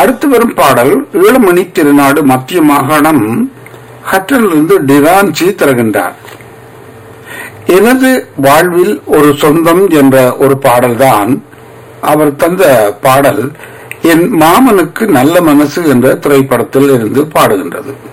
அடுத்து வரும் பாடல் ஏழுமணி திருநாடு மத்திய மாகாணம் ஹட்டனிலிருந்து டிரான்சி தருகின்றார். எனது வாழ்வில் ஒரு சொந்தம் என்ற ஒரு பாடல்தான் அவர் தந்த பாடல். என் மாமனுக்கு நல்ல மனசு என்ற திரைப்படத்தில் இருந்து பாடுகின்றது.